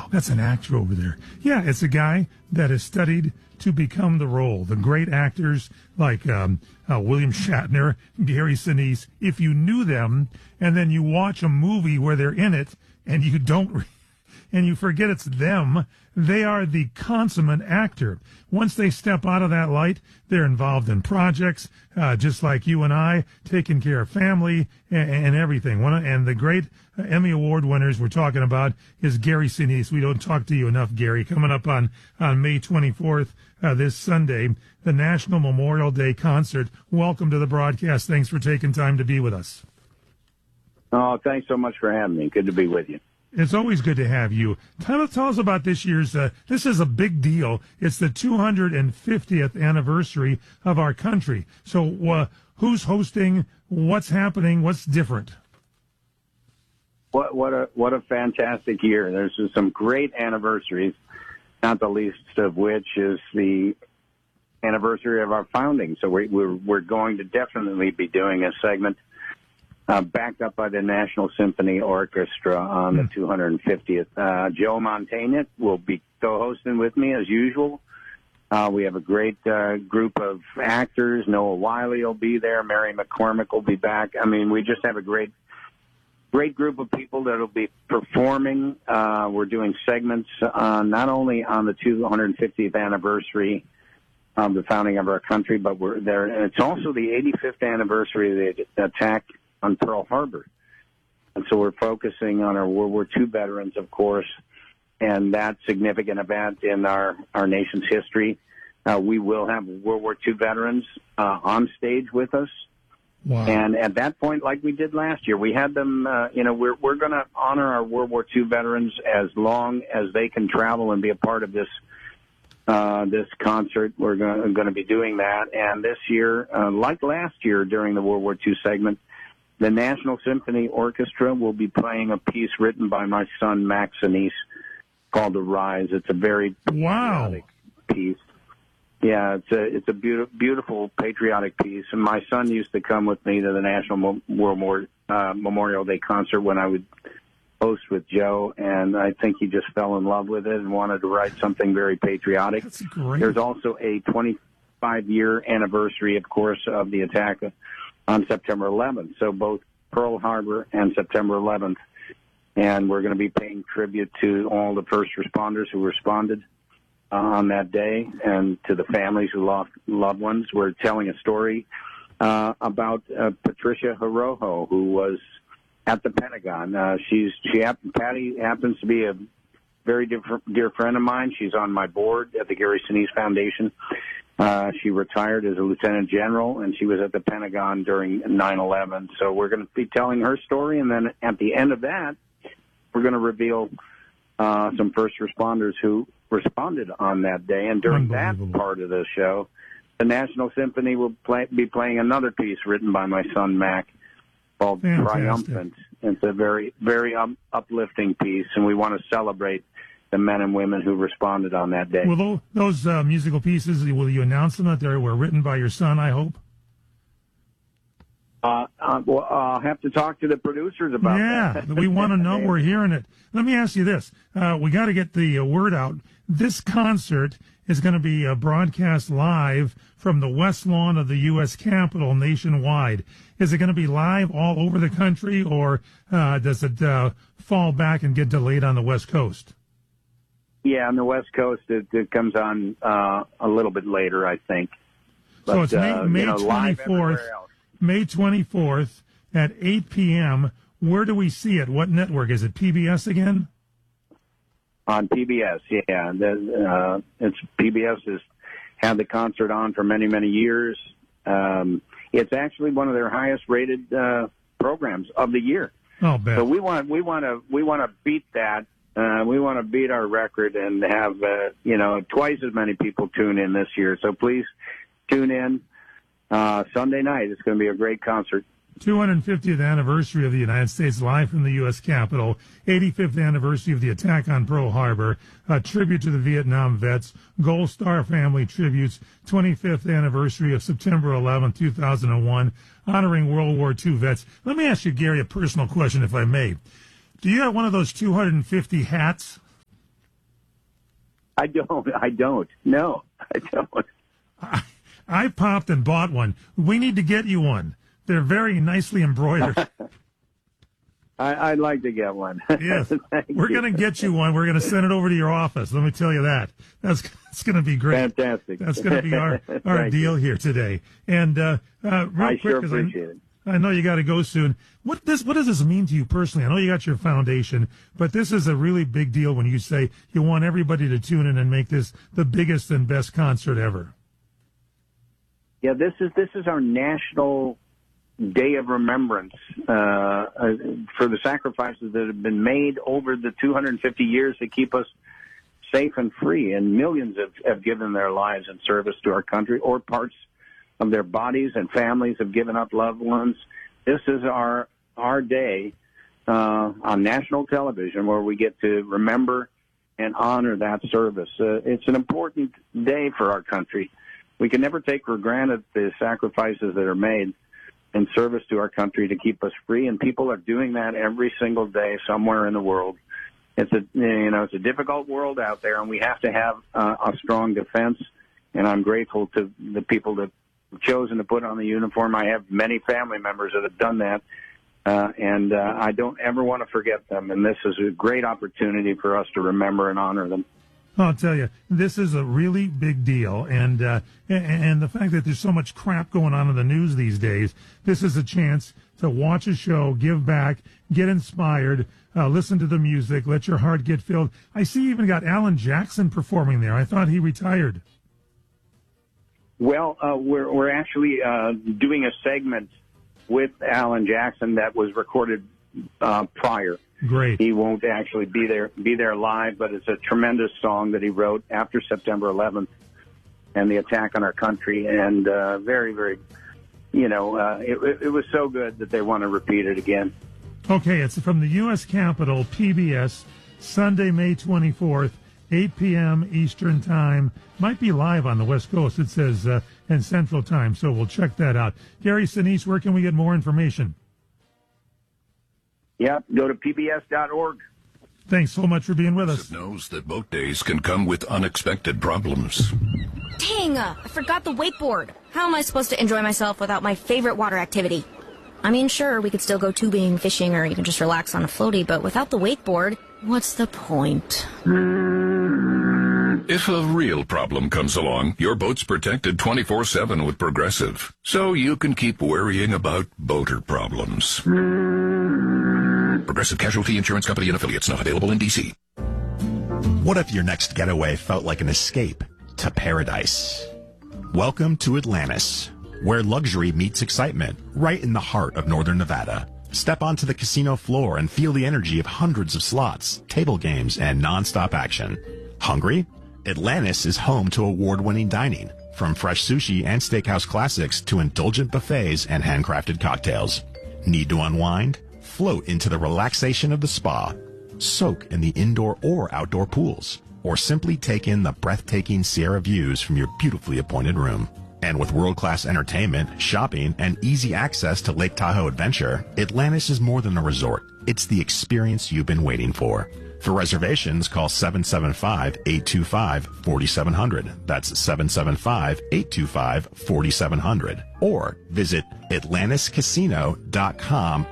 Wow, that's an actor over there. Yeah, it's a guy that has studied to become the role. The great actors like William Shatner, Gary Sinise, if you knew them and then you watch a movie where they're in it and you don't and you forget it's them, they are the consummate actor. Once they step out of that light, they're involved in projects, just like you and I, taking care of family and everything. And the great Emmy Award winners we're talking about is Gary Sinise. We don't talk to you enough, Gary. Coming up on May 24th, this Sunday, the National Memorial Day Concert. Welcome to the broadcast. Thanks for taking time to be with us. Oh, thanks so much for having me. Good to be with you. It's always good to have you. Tell us about this year's, this is a big deal. It's the 250th anniversary of our country. So who's hosting? What's happening? What's different? What a fantastic year. There's some great anniversaries, not the least of which is the anniversary of our founding. So we're going to definitely be doing a segment backed up by the National Symphony Orchestra on the 250th. Joe Mantegna will be co-hosting with me as usual. We have a great group of actors. Noah Wiley will be there. Mary McCormick will be back. I mean, we just have a great group of people that will be performing. We're doing segments not only on the 250th anniversary of the founding of our country, but we're there. And it's also the 85th anniversary of the attack on Pearl Harbor. And so we're focusing on our World War II veterans, of course, and that significant event in our nation's history. We will have World War II veterans on stage with us. Wow. And at that point, like we did last year, we had them, we're going to honor our World War II veterans as long as they can travel and be a part of this concert. We're going to be doing that. And this year, like last year during the World War II segment, the National Symphony Orchestra will be playing a piece written by my son, Max Sinise, called Arise. It's a very patriotic piece. Yeah, it's a beautiful patriotic piece. And my son used to come with me to the National Memorial Day concert when I would host with Joe, and I think he just fell in love with it and wanted to write something very patriotic. That's great. There's also a 25-year anniversary, of course, of the attack on September 11th. So both Pearl Harbor and September 11th. And we're going to be paying tribute to all the first responders who responded on that day and to the families who lost loved ones. We're telling a story about Patricia Hiroho, who was at the Pentagon. Patty happens to be a very dear friend of mine. She's on my board at the Gary Sinise Foundation. She retired as a lieutenant general, and she was at the Pentagon during 9/11. So we're going to be telling her story, and then at the end of that, we're going to reveal some first responders who responded on that day. And during that part of the show, the National Symphony will be playing another piece written by my son, Mac, called Triumphant. It's a very, very uplifting piece, and we want to celebrate the men and women who responded on that day. Well, those musical pieces, will you announce them that they were written by your son, I hope? Well, I'll have to talk to the producers about that. Yeah, we want to know we're hearing it. Let me ask you this. We got to get the word out. This concert is going to be broadcast live from the West Lawn of the U.S. Capitol nationwide. Is it going to be live all over the country, or does it fall back and get delayed on the West Coast? Yeah, on the West Coast, it comes on a little bit later, I think. But, so it's May 24th. May 24th at 8 p.m. Where do we see it? What network? Is it PBS again? On PBS, yeah. It's PBS has had the concert on for many, many years. It's actually one of their highest-rated programs of the year. Oh, bet. So we want to beat that. We want to beat our record and have twice as many people tune in this year. So please tune in Sunday night. It's going to be a great concert. 250th anniversary of the United States live from the U.S. Capitol, 85th anniversary of the attack on Pearl Harbor, a tribute to the Vietnam vets, Gold Star family tributes, 25th anniversary of September 11, 2001, honoring World War II vets. Let me ask you, Gary, a personal question, if I may. Do you have one of those 250 hats? I don't. No, I don't. I popped and bought one. We need to get you one. They're very nicely embroidered. I'd like to get one. Yes. We're going to get you one. We're going to send it over to your office. Let me tell you that. That's going to be great. Fantastic. That's going to be our deal here today. And real I quick, sure appreciate it. I know you got to go soon. What does this mean to you personally? I know you got your foundation, but this is a really big deal when you say you want everybody to tune in and make this the biggest and best concert ever. Yeah, this is our national day of remembrance for the sacrifices that have been made over the 250 years to keep us safe and free. And millions have given their lives in service to our country, or parts of their bodies and families have given up loved ones. This is our day on national television where we get to remember and honor that service. It's an important day for our country. We can never take for granted the sacrifices that are made in service to our country to keep us free, and people are doing that every single day somewhere in the world. It's a difficult world out there, and we have to have a strong defense. And I'm grateful to the people that have chosen to put on the uniform. I have many family members that have done that, and I don't ever want to forget them. And this is a great opportunity for us to remember and honor them. I'll tell you, this is a really big deal, and the fact that there's so much crap going on in the news these days, this is a chance to watch a show, give back, get inspired, listen to the music, let your heart get filled. I see you even got Alan Jackson performing there. I thought he retired. Well, we're actually doing a segment with Alan Jackson that was recorded prior. Great. He won't actually be there live, but it's a tremendous song that he wrote after September 11th and the attack on our country. And very, very, it was so good that they want to repeat it again. Okay, it's from the U.S. Capitol, PBS, Sunday, May 24th, 8 p.m. Eastern Time. Might be live on the West Coast, it says, and Central Time, so we'll check that out. Gary Sinise, where can we get more information? Yeah, go to pbs.org. Thanks so much for being with us. Knows that boat days can come with unexpected problems. Dang, I forgot the wakeboard. How am I supposed to enjoy myself without my favorite water activity? I mean, sure, we could still go tubing, fishing, or even just relax on a floaty, but without the wakeboard, what's the point? If a real problem comes along, your boat's protected 24/7 with Progressive, so you can keep worrying about boater problems. Progressive Casualty Insurance Company and affiliates, not available in D.C. What if your next getaway felt like an escape to paradise? Welcome to Atlantis, where luxury meets excitement, right in the heart of northern Nevada. Step onto the casino floor and feel the energy of hundreds of slots, table games, and non-stop action. Hungry? Atlantis is home to award-winning dining, from fresh sushi and steakhouse classics to indulgent buffets and handcrafted cocktails. Need to unwind? Float into the relaxation of the spa. Soak in the indoor or outdoor pools. Or simply take in the breathtaking Sierra views from your beautifully appointed room. And with world-class entertainment, shopping, and easy access to Lake Tahoe Adventure, Atlantis is more than a resort. It's the experience you've been waiting for. For reservations, call 775-825-4700. That's 775-825-4700. Or visit AtlantisCasino.com,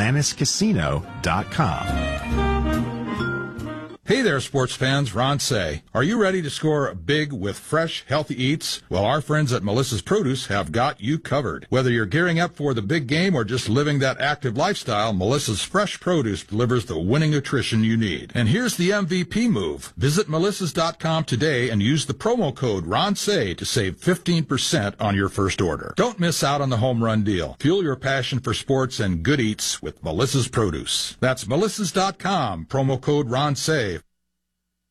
AtlantisCasino.com. Hey there, sports fans. Ron Say. Are you ready to score big with fresh, healthy eats? Well, our friends at Melissa's Produce have got you covered. Whether you're gearing up for the big game or just living that active lifestyle, Melissa's Fresh Produce delivers the winning nutrition you need. And here's the MVP move. Visit melissas.com today and use the promo code RONSAY to save 15% on your first order. Don't miss out on the home run deal. Fuel your passion for sports and good eats with Melissa's Produce. That's melissas.com, promo code RONSAY.